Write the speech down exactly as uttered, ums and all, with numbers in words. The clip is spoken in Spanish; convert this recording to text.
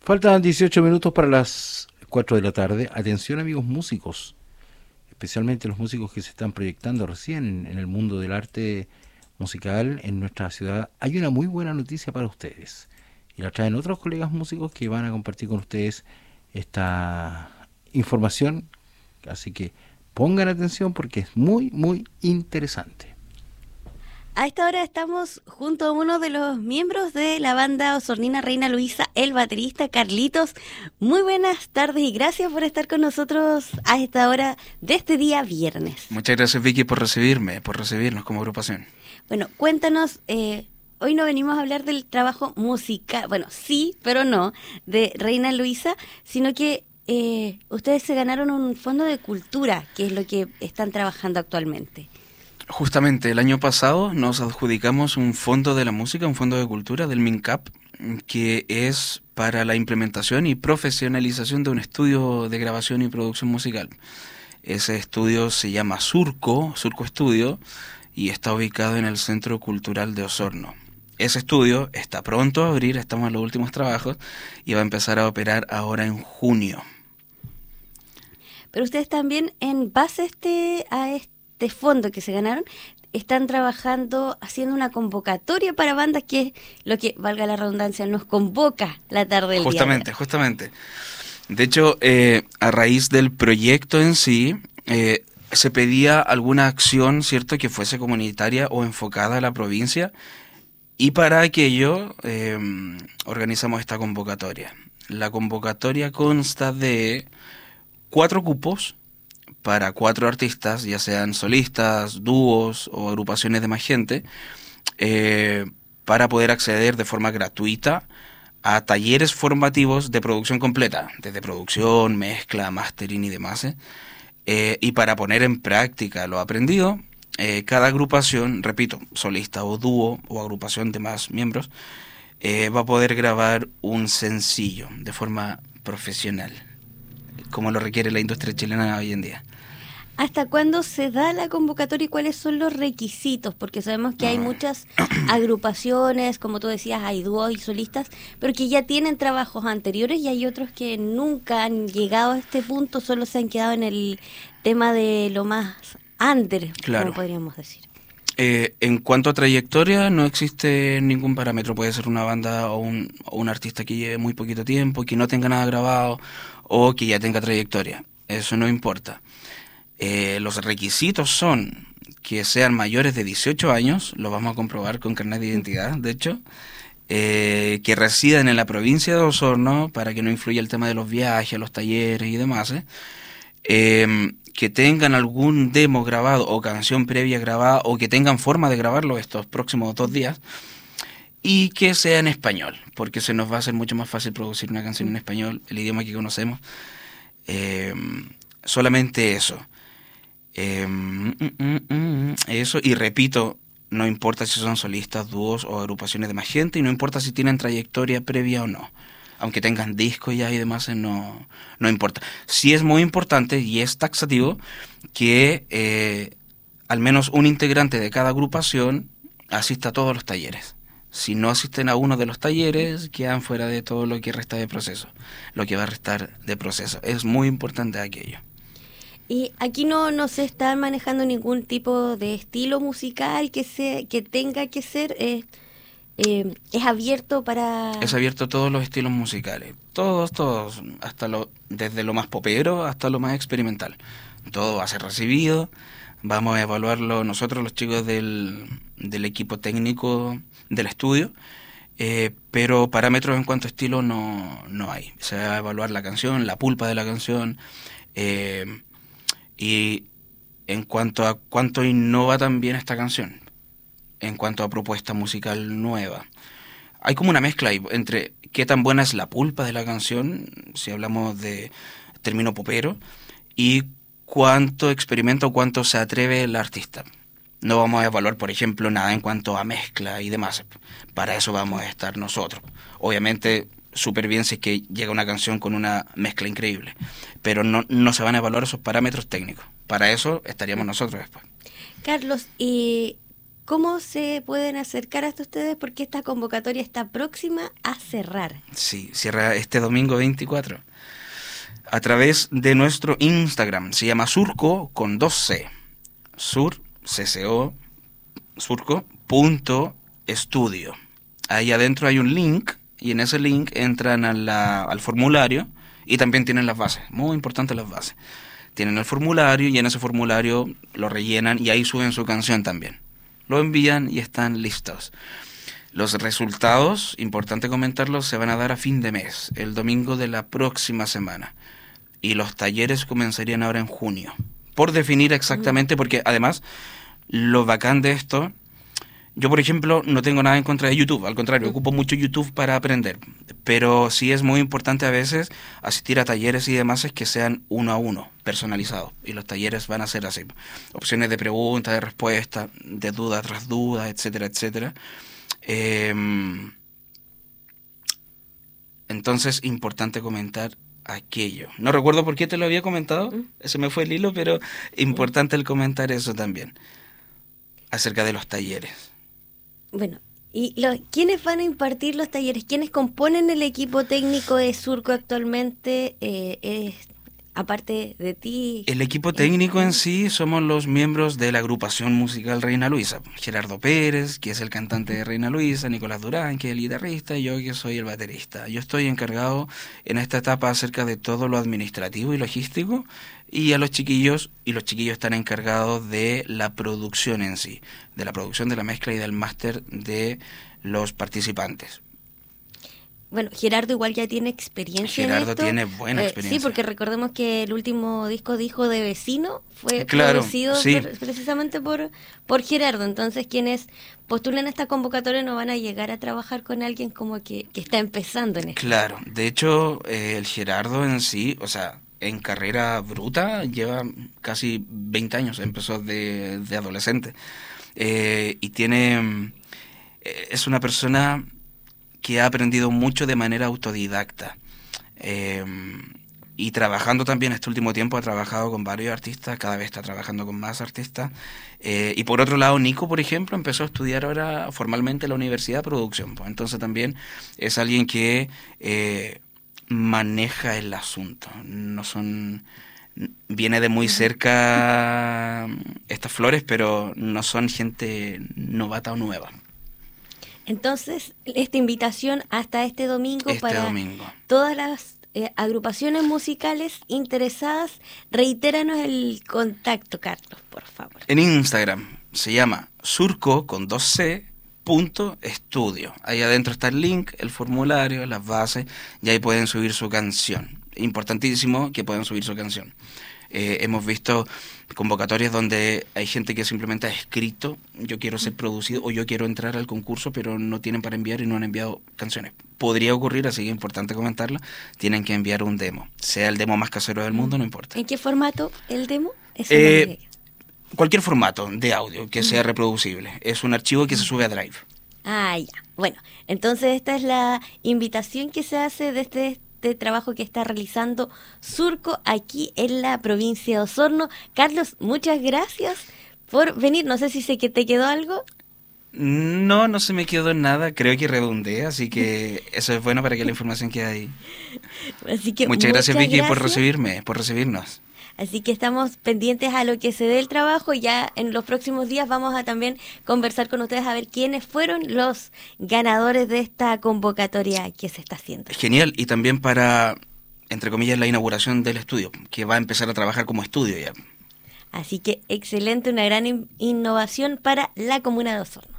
Faltan dieciocho minutos para las cuatro de la tarde. Atención amigos músicos, especialmente los músicos que se están proyectando recién en el mundo del arte musical en nuestra ciudad. Hay una muy buena noticia para ustedes. Y la traen otros colegas músicos que van a compartir con ustedes esta información. Así que pongan atención porque es muy, muy interesante. A esta hora estamos junto a uno de los miembros de la banda osornina Reina Luisa, el baterista Carlitos. Muy buenas tardes y gracias por estar con nosotros a esta hora de este día viernes. Muchas gracias, Vicky, por recibirme, por recibirnos como agrupación. Bueno, cuéntanos, eh, hoy no venimos a hablar del trabajo musical, bueno, sí, pero no, de Reina Luisa, sino que eh, ustedes se ganaron un fondo de cultura, que es lo que están trabajando actualmente. Justamente el año pasado nos adjudicamos un fondo de la música, un fondo de cultura del MINCAP, que es para la implementación y profesionalización de un estudio de grabación y producción musical. Ese estudio se llama Surco, Surco Estudio, y está ubicado en el Centro Cultural de Osorno. Ese estudio está pronto a abrir, estamos en los últimos trabajos, y va a empezar a operar ahora en junio. Pero ustedes también, en base a este, a este este fondo que se ganaron, están trabajando haciendo una convocatoria para bandas, que es lo que, valga la redundancia, nos convoca la tarde del justamente, día. Justamente, justamente. De hecho, eh, a raíz del proyecto en sí, eh, se pedía alguna acción, ¿cierto?, que fuese comunitaria o enfocada a la provincia, y para aquello eh, organizamos esta convocatoria. La convocatoria consta de cuatro cupos para cuatro artistas, ya sean solistas, dúos o agrupaciones de más gente, eh, para poder acceder de forma gratuita a talleres formativos de producción completa, desde producción, mezcla, mastering y demás, eh, y para poner en práctica lo aprendido, eh, cada agrupación, repito, solista o dúo o agrupación de más miembros, eh, va a poder grabar un sencillo de forma profesional, como lo requiere la industria chilena hoy en día. ¿Hasta cuándo se da la convocatoria y cuáles son los requisitos? Porque sabemos que hay muchas agrupaciones, como tú decías, hay dúos y solistas, pero que ya tienen trabajos anteriores, y hay otros que nunca han llegado a este punto, solo se han quedado en el tema de lo más under, claro, como podríamos decir. Eh, en cuanto a trayectoria, no existe ningún parámetro. Puede ser una banda o un, o un artista que lleve muy poquito tiempo, que no tenga nada grabado o que ya tenga trayectoria. Eso no importa. Eh, los requisitos son que sean mayores de dieciocho años, lo vamos a comprobar con carnet de identidad, de hecho, eh, que residan en la provincia de Osorno, para que no influya el tema de los viajes, los talleres y demás, eh, eh, que tengan algún demo grabado o canción previa grabada, o que tengan forma de grabarlo estos próximos dos días, y que sea en español, porque se nos va a hacer mucho más fácil producir una canción en español, el idioma que conocemos. Eh, solamente eso. Eh, mm, mm, mm, eso, y repito, no importa si son solistas, dúos o agrupaciones de más gente, y no importa si tienen trayectoria previa o no, aunque tengan discos ya y demás, no, no importa. Sí es muy importante y es taxativo que eh, al menos un integrante de cada agrupación asista a todos los talleres. Si no asisten a uno de los talleres, quedan fuera de todo lo que resta de proceso, lo que va a restar de proceso. Es muy importante aquello. Y aquí no, no se está manejando ningún tipo de estilo musical que se que tenga que ser, eh, eh, es abierto para... Es abierto a todos los estilos musicales, todos, todos, hasta lo, desde lo más popero hasta lo más experimental. Todo va a ser recibido, vamos a evaluarlo nosotros, los chicos del, del equipo técnico del estudio, eh, pero parámetros en cuanto a estilo no, no hay. Se va a evaluar la canción, la pulpa de la canción, eh, y en cuanto a cuánto innova también esta canción, en cuanto a propuesta musical nueva. Hay como una mezcla ahí entre qué tan buena es la pulpa de la canción, si hablamos de término popero, y cuánto experimenta o cuánto se atreve el artista. No vamos a evaluar, por ejemplo, nada en cuanto a mezcla y demás. Para eso vamos a estar nosotros. Obviamente, súper bien si es que llega una canción con una mezcla increíble, pero no, no se van a evaluar esos parámetros técnicos. Para eso estaríamos nosotros después. Carlos, y ¿cómo se pueden acercar hasta ustedes? Porque esta convocatoria está próxima a cerrar. Sí, cierra este domingo veinticuatro. A través de nuestro Instagram, se llama Surco con dos C. Sur, C C O, surco, punto, estudio. Ahí adentro hay un link, y en ese link entran a la, al formulario, y también tienen las bases, muy importantes las bases. Tienen el formulario, y en ese formulario lo rellenan, y ahí suben su canción también. Lo envían y están listos. Los resultados, importante comentarlos, se van a dar a fin de mes, el domingo de la próxima semana. Y los talleres comenzarían ahora en junio. Por definir exactamente, porque además, lo bacán de esto, yo por ejemplo no tengo nada en contra de YouTube, al contrario, ocupo mucho YouTube para aprender. Pero sí es muy importante a veces asistir a talleres y demás que sean uno a uno, personalizados. Y los talleres van a ser así. Opciones de pregunta, de respuesta, de duda tras duda, etcétera, etcétera. Eh, entonces, importante comentar aquello. No recuerdo por qué te lo había comentado, se me fue el hilo, pero importante el comentar eso también, acerca de los talleres. Bueno, ¿y los, quiénes van a impartir los talleres? ¿Quiénes componen el equipo técnico de Surco actualmente? Eh, es, aparte de ti. El equipo técnico en sí somos los miembros de la agrupación musical Reina Luisa. Gerardo Pérez, que es el cantante de Reina Luisa, Nicolás Durán, que es el guitarrista, y yo, que soy el baterista. Yo estoy encargado en esta etapa acerca de todo lo administrativo y logístico, y a los chiquillos, y los chiquillos están encargados de la producción en sí, de la producción, de la mezcla y del máster de los participantes. Bueno, Gerardo igual ya tiene experiencia Gerardo en esto. tiene buena experiencia. Eh, sí, porque recordemos que el último disco de Hijo de Vecino fue claro, producido sí. por, precisamente por, por Gerardo. Entonces, quienes postulen esta convocatoria no van a llegar a trabajar con alguien como que, que está empezando en esto. Claro, de hecho, eh, el Gerardo en sí, o sea, en carrera bruta lleva casi veinte años, empezó de, de adolescente. Eh, y tiene, eh, es una persona que ha aprendido mucho de manera autodidacta. Eh, y trabajando también este último tiempo ha trabajado con varios artistas, cada vez está trabajando con más artistas. Eh, y por otro lado, Nico, por ejemplo, empezó a estudiar ahora formalmente en la Universidad de Producción. Pues entonces también es alguien que eh, maneja el asunto. No son... Viene de muy cerca estas flores, pero no son gente novata o nueva. Entonces, esta invitación hasta este domingo este para domingo. todas las eh, agrupaciones musicales interesadas. Reitéranos el contacto, Carlos, por favor. En Instagram se llama surco con dos c punto estudio. Ahí adentro está el link, el formulario, las bases, y ahí pueden subir su canción. Importantísimo que puedan subir su canción. Eh, hemos visto convocatorias donde hay gente que simplemente ha escrito, yo quiero ser producido o yo quiero entrar al concurso, pero no tienen para enviar y no han enviado canciones. Podría ocurrir, así que es importante comentarlo, tienen que enviar un demo, sea el demo más casero del mundo, no importa. ¿En qué formato el demo? Eso Eh, cualquier formato de audio que sea reproducible, es un archivo que se sube a Drive. Ah, ya. Bueno, entonces esta es la invitación que se hace desde este trabajo que está realizando Surco aquí en la provincia de Osorno. Carlos, muchas gracias por venir. No sé si sé que te quedó algo. No, no se me quedó nada, creo que redondé, así que eso es bueno para que la información quede ahí. Así que muchas gracias, muchas Vicky, gracias. por recibirme, por recibirnos. Así que estamos pendientes a lo que se dé el trabajo. Ya en los próximos días vamos a también conversar con ustedes a ver quiénes fueron los ganadores de esta convocatoria que se está haciendo. Genial, y también para, entre comillas, la inauguración del estudio, que va a empezar a trabajar como estudio ya. Así que excelente, una gran in- innovación para la comuna de Osorno.